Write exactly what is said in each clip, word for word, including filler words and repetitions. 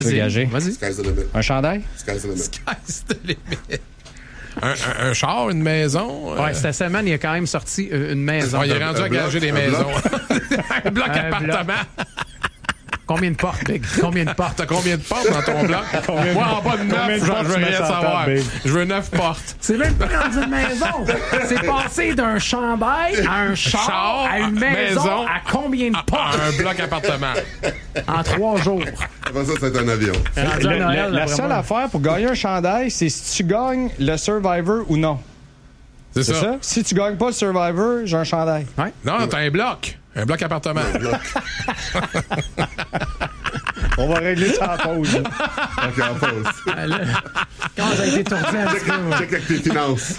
Vas-y. Gager. Vas-y. Sky's the limit. Un chandail? Sky's the limit. Sky's the limit. Un, un, un char, une maison. Ouais, euh... cette semaine, il a quand même sorti euh, une maison. Oh, il est rendu un à gager bloc, des un maisons. bloc. Un bloc Un appartement. Combien de portes, Big? Combien de portes? T'as combien de portes dans ton bloc? Moi, en bas de neuf, genre, je veux rien savoir. Je veux neuf portes. C'est même pas dans une maison. C'est passé d'un chandail à un char, Char, à une maison, maison, à combien de portes? Un bloc appartement. En trois jours. Après ça, c'est un avion. Rendu à Le- Noël, le- la d'après seule moi. affaire pour gagner un chandail, c'est si tu gagnes le Survivor ou non. C'est C'est ça. ça? Si tu gagnes pas le Survivor, j'ai un chandail. Ouais. Non, t'as un bloc. Un bloc appartement. On va régler ça en pause. là. OK, en pause. Ah, là, Comment ça a été tourné un petit peu? moi. Check avec tes finances.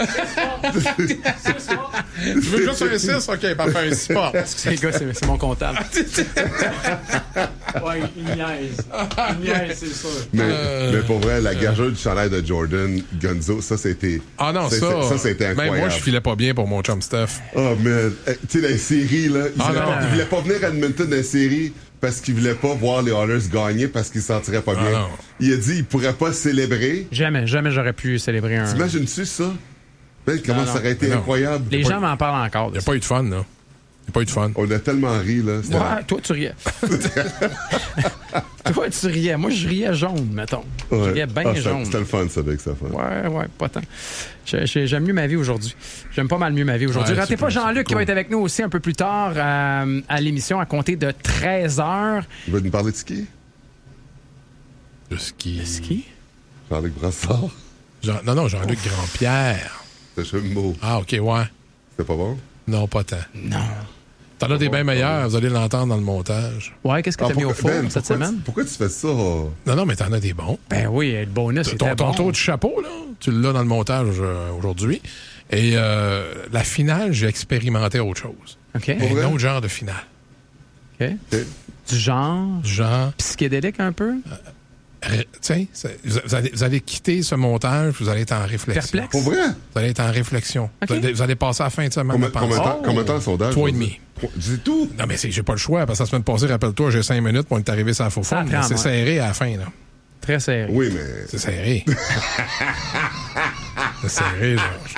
Tu veux juste un six? OK, parfait, un six portes. Les gars, c'est, c'est mon comptable. Ouais, il niaise. Il niaise, c'est sûr. Mais, Euh, mais pour vrai, la gageure du chandail de Jordan, Gonzo, ça, c'était... Ah non, c'est- ça. c'est- Ça, c'était incroyable. Même moi, je filais pas bien pour mon chum Steph. Oh, man. Eh, tu sais, dans les séries, là, il, Ah, voulait non. pas, il voulait pas venir à Edmonton dans les séries parce qu'il voulait pas voir les Oilers gagner parce qu'il se sentirait pas Ah, bien. non. Il a dit il pourrait pas célébrer. Jamais, jamais j'aurais pu célébrer un. T'imagines-tu ça? Ben, comment Non, ça aurait été non. incroyable? Les pas gens eu- m'en parlent encore. Il n'y a pas eu de fun, là. Il n'y a pas eu de fun. On a tellement ri, là. C'était- Ouais, toi, tu riais. Toi, tu riais. Moi, je riais jaune, mettons. Je Ouais. riais bien Ah, c'était- jaune. C'était le fun, ça, avec ça. Fun. Ouais, ouais, pas tant. Je- je- J'aime mieux ma vie aujourd'hui. J'aime pas mal mieux ma vie aujourd'hui. Ouais, Ratez c'est pas cool, Jean-Luc c'est qui va cool. être avec nous aussi un peu plus tard euh, à l'émission à compter de treize heures. Il va nous parler de ski? Le ski. Le ski? Jean-Luc Brassard? Jean- Non, non, Jean-Luc Grandpierre. C'était un mot. Ah, OK, ouais. C'était pas bon? Non, pas tant. Non. T'en as des bien meilleurs, vous allez l'entendre dans le montage. Ouais, qu'est-ce que Ah, t'as mis au pourquoi- four Ben, cette pourquoi semaine? tu- Pourquoi tu fais ça? Non, non, mais t'en as des bons. Ben oui, le bonus, Ton, c'était ton bon. tour du chapeau, là, tu l'as dans le montage euh, aujourd'hui. Et euh, la finale, j'ai expérimenté autre chose. OK. Un vrai? autre genre de finale. OK. Ok. Du genre Genre, psychédélique un peu? euh, tu sais, c'est- vous, vous allez, vous allez quitter ce montage, vous allez être en réflexion. Perplexe? Pour vrai? Vous allez être en réflexion. OK. Vous, allez, vous allez passer à la fin de semaine Combien, à penser. combien de temps, Oh! combien de temps le sondage? Trois et demi. Trois- C'est tout? Non, mais c'est- j'ai pas le choix, parce que la semaine passée, rappelle-toi, j'ai cinq minutes pour être arrivé sur la faux Ça forme. prend, C'est ouais. serré à la fin, là. Très serré. Oui, mais... C'est serré. C'est serré, Georges.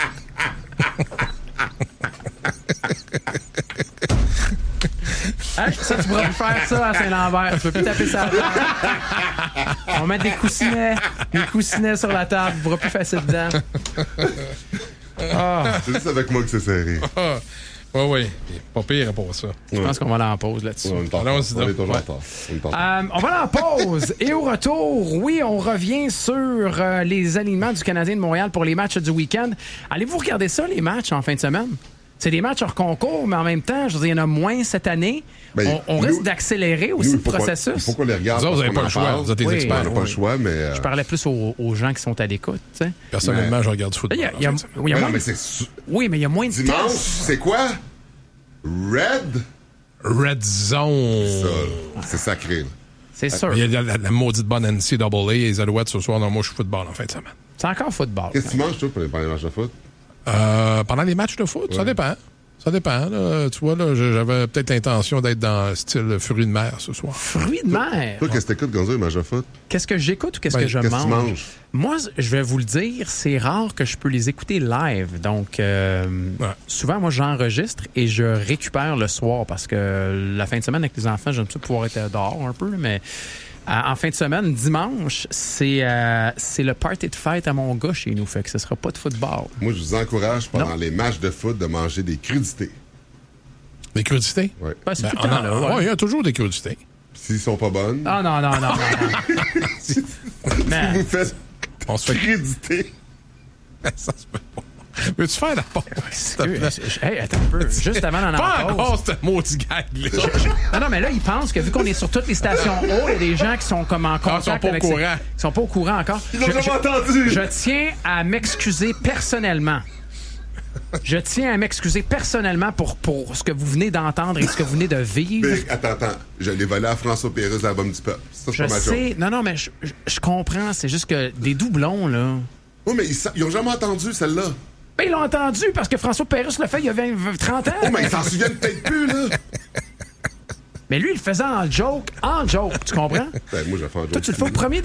Hein? Ça, tu pourras plus faire ça à Saint-Lambert. Tu peux plus taper ça à la table. On va mettre des coussinets. Des coussinets sur la table. Tu pourras plus faire ça dedans. Ah, C'est juste avec moi que c'est serré. Ah, oui, oui. Pas pire pour ça. je pense qu'on va aller en pause là-dessus. On est en Allons-y retard. On donc. est toujours Ouais. en retard. On est en retard. Euh, on va aller en pause. Et au retour, oui, on revient sur euh, les alignements du Canadien de Montréal pour les matchs du week-end. Allez-vous regarder ça, les matchs en fin de semaine? C'est des matchs hors concours, mais en même temps, je veux dire, il y en a moins cette année. Ben, on on nous- risque d'accélérer aussi Nous, le il faut qu'on- processus. Il faut qu'on les regarde. Vous autres, vous parce n'avez pas qu'on le en choix. parle. Vous êtes des Oui. experts. On n'a pas le Oui. choix, mais... euh, Je parlais plus aux, aux gens qui sont à l'écoute. tu sais. Personnellement, Mais- je regarde du football. Il y a- il y a- en fait. oui, il y a Ouais, moins non, mais de- c'est... su- oui, mais il y a moins de Dimanche, tests. c'est quoi? Red? Red Zone. Ça, c'est sacré, là. C'est sûr. Il y a la, la- la maudite bonne N C A A et les Alouettes ce soir. Non, moi, je suis football en fin de semaine. C'est encore football. Qu'est-ce que tu manges, toi, pour les pour les matchs de foot? Euh, pendant les matchs de foot, ça Ouais. dépend. Ça dépend. Là. Tu vois, là, j'avais peut-être l'intention d'être dans le style fruits de mer ce soir. Fruits de mer. Toi, qu'est-ce que t'écoutes, Gonzo, les matchs de foot? Qu'est-ce que j'écoute ou qu'est-ce Ben, que je Qu'est-ce que tu mange? manges? Moi, je vais vous le dire, c'est rare que je peux les écouter live. Donc, euh, Ouais. souvent, moi, j'enregistre et je récupère le soir parce que la fin de semaine avec les enfants, j'aime ça pouvoir être dehors un peu, là, mais euh, en fin de semaine, dimanche, c'est euh, c'est le party de fête à mon gars chez nous, fait que ce sera pas de football. Moi, je vous encourage, pendant Non. les matchs de foot, de manger des crudités. Des crudités? Ouais. Ben, c'est Ben, tout on le temps, en- là. ouais. ouais, il y a toujours des crudités. S'ils sont pas bonnes, Ah non, non, non, non. non. Man, vous faites On se fait... crudité. Ça se peut pas. Veux-tu faire la pause? s'il te plaît? hey, attends un peu. Juste avant d'en Pas avoir encore ce maudit gag-là. Non, non, mais là, ils pensent que vu qu'on est sur toutes les stations haut, il y a des gens qui sont comme en contact ils sont pas au avec courant. ces- Ils sont pas au courant encore. Ils l'ont Je- jamais je- entendu. Je tiens à m'excuser personnellement. Je tiens à m'excuser personnellement pour, pour ce que vous venez d'entendre et ce que vous venez de vivre. Big, attends, attends. Je l'ai volé à François Pérusse, l'album du peuple. Ça, c'est Je pas ma joke. sais. Non, non, mais je, je- je comprends. C'est juste que des doublons, là. Oui, mais ils, sa- ils ont jamais entendu celle-là. Ben, ils l'ont entendu parce que François Pérusse l'a fait il y a vingt, trente ans. Oh, mais ils s'en souviennent peut-être plus, là. Mais lui, il le faisait en joke, en joke, tu comprends? Ben, moi, je vais faire un Toi, tu le fais au premier